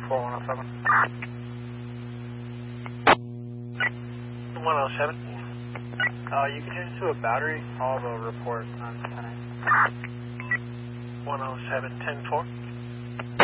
4107. 107. You can change to a battery. All the reports on 10. 107, 10-4.